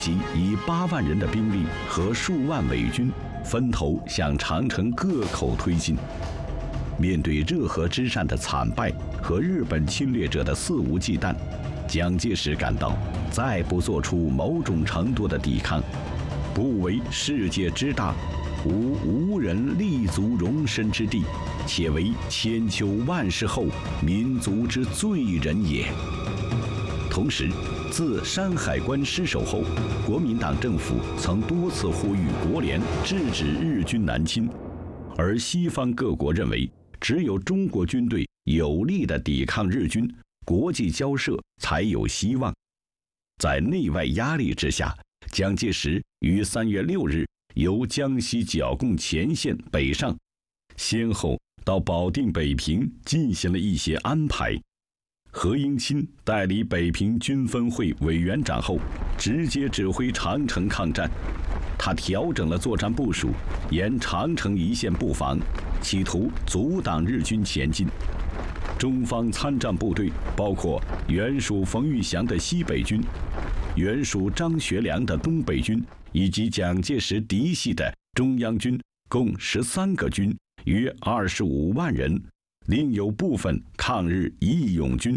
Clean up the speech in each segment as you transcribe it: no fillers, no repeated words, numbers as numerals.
即以8万人的兵力和数万伪军分头向长城各口推进。面对热河之战的惨败和日本侵略者的肆无忌惮，蒋介石感到再不做出某种程度的抵抗，不为世界之大，无人立足容身之地，且为千秋万世后民族之罪人也。同时，自山海关失守后，国民党政府曾多次呼吁国联制止日军南侵，而西方各国认为，只有中国军队有力地抵抗日军，国际交涉才有希望。在内外压力之下，蒋介石于3月6日由江西剿共前线北上，先后到保定、北平进行了一些安排。何应钦代理北平军分会委员长后，直接指挥长城抗战。他调整了作战部署，沿长城一线布防，企图阻挡日军前进。中方参战部队包括原属冯玉祥的西北军、原属张学良的东北军，以及蒋介石嫡系的中央军，共13个军，约25万人，另有部分抗日义勇军。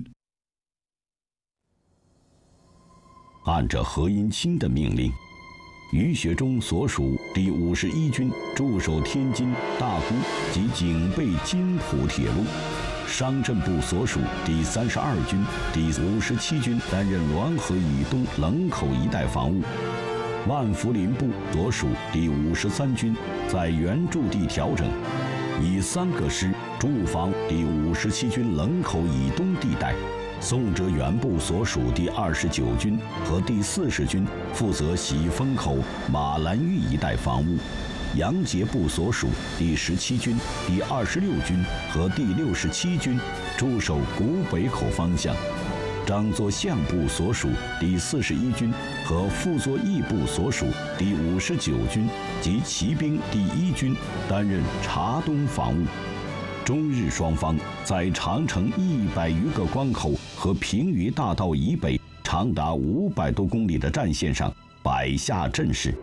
按照何应钦的命令，于学忠所属第51军驻守天津、大沽及警备津浦铁路，商震部所属第32军、第57军担任滦河以东冷口一带防务。万福林部所属第53军在原驻地调整，以3个师驻防第57军冷口以东地带。宋哲元部所属第29军和第40军负责喜峰口、马兰峪一带防务。杨节部所属第17军、第26军和第67军驻守古北口方向。张作相部所属第41军和傅作义部所属第59军及骑兵第1军担任察东防务。中日双方在长城100余个关口和平舆大道以北长达500多公里的战线上摆下阵势。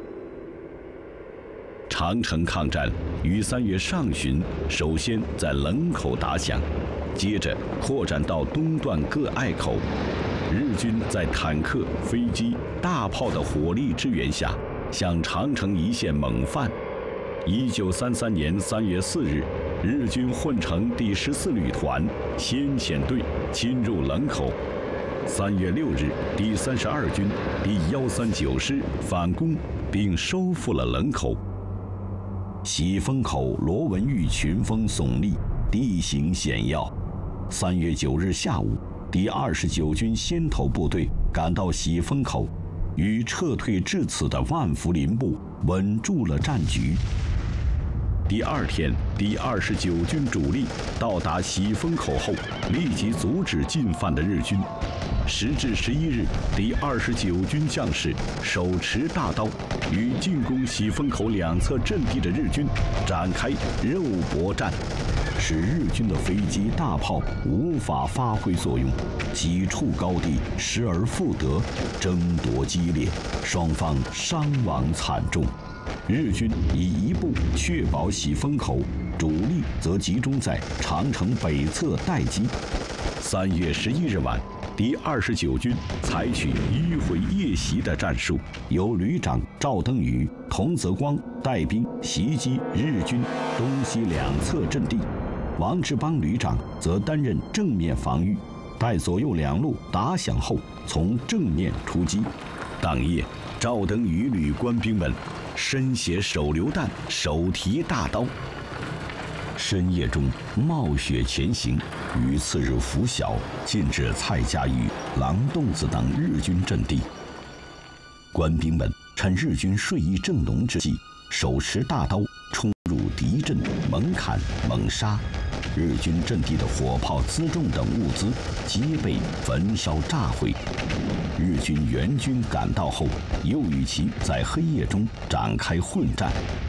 长城抗战于3月上旬首先在冷口打响，接着扩展到东段各隘口。日军在坦克、飞机、大炮的火力支援下，向长城一线猛犯。1933年3月4日，日军混成第14旅团先遣队侵入冷口。3月6日，第32军第139师反攻并收复了冷口。喜峰口罗文峪群峰耸立，地形险要。3月9日下午，第29军先头部队赶到喜峰口，与撤退至此的万福林部稳住了战局。第2天，第29军主力到达喜峰口后，立即阻止进犯的日军。时至11日，第29军将士手持大刀，与进攻喜峰口两侧阵地的日军展开肉搏战，使日军的飞机、大炮无法发挥作用，几处高地失而复得，争夺激烈，双方伤亡惨重。日军以一部确保喜峰口，主力则集中在长城北侧待机。3月11日晚，第29军采取迂回夜袭的战术，由旅长赵登禹、童泽光带兵袭击日军东西两侧阵地，王志邦旅长则担任正面防御，待左右两路打响后，从正面出击。当夜，赵登禹旅官兵们身携手榴弹，手提大刀，深夜中冒雪前行，于次日拂晓进至蔡家峪、狼洞子等日军阵地。官兵们趁日军睡意正浓之际，手持大刀冲入敌阵，猛砍猛杀。日军阵地的火炮、辎重等物资皆被焚烧炸毁。日军援军赶到后，又与其在黑夜中展开混战。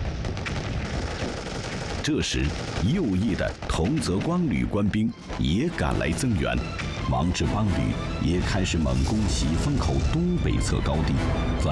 这时，右翼的童泽光旅官兵也赶来增援，王志邦旅也开始猛攻喜峰口东北侧高地。在